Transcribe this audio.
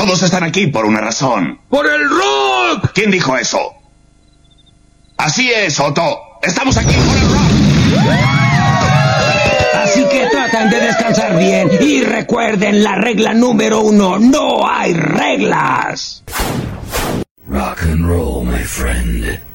Todos están aquí por una razón. ¡Por el rock! ¿Quién dijo eso? Así es, Otto. Estamos aquí por el rock. Así que traten de descansar bien y recuerden la regla número 1, no hay reglas. Rock and roll, my friend.